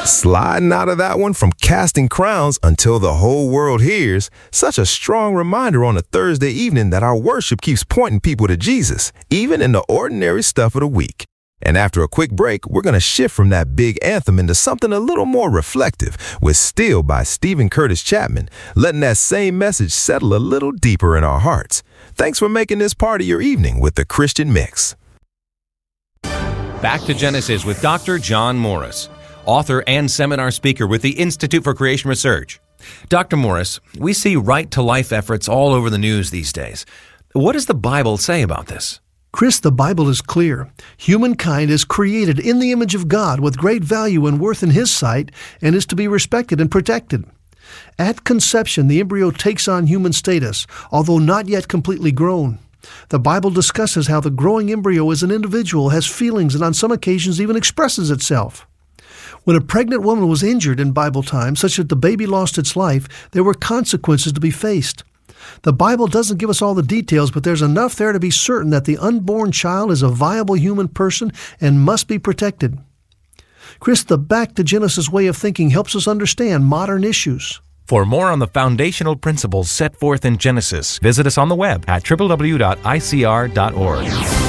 Sliding out of that one from casting crowns until the whole world hears. Such a strong reminder on a Thursday evening that our worship keeps pointing people to Jesus, even in the ordinary stuff of the week. And after a quick break, we're going to shift from that big anthem into something a little more reflective with Still by Stephen Curtis Chapman, letting that same message settle a little deeper in our hearts. Thanks for making this part of your evening with the Christian Mix. Back to Genesis with Dr. John Morris, author and seminar speaker with the Institute for Creation Research. Dr. Morris, we see right-to-life efforts all over the news these days. What does the Bible say about this? Chris, the Bible is clear. Humankind is created in the image of God with great value and worth in His sight and is to be respected and protected. At conception, the embryo takes on human status, although not yet completely grown. The Bible discusses how the growing embryo as an individual has feelings and on some occasions even expresses itself. When a pregnant woman was injured in Bible times, such that the baby lost its life, there were consequences to be faced. The Bible doesn't give us all the details, but there's enough there to be certain that the unborn child is a viable human person and must be protected. Chris, the Back to Genesis way of thinking helps us understand modern issues. For more on the foundational principles set forth in Genesis, visit us on the web at www.icr.org.